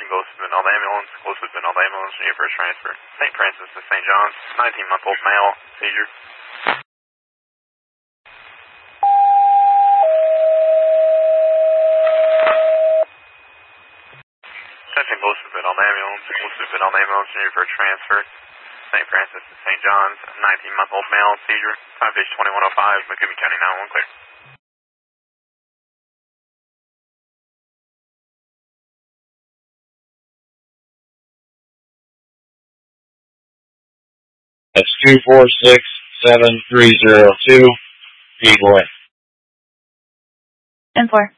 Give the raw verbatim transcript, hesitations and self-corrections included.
Attention, go to the Benald ambulance. Go to the Benald ambulance. Need first transfer. Saint Francis to Saint John's. nineteen-month-old male. Seizure. Attention, go to the Benald ambulance. Go to the Benald ambulance. Need first transfer. Saint Francis to Saint John's. nineteen-month-old male. Seizure. Timefish twenty-one oh five. Macomb County nine one one clear. That's two four six seven three zero two. D boy. ten four.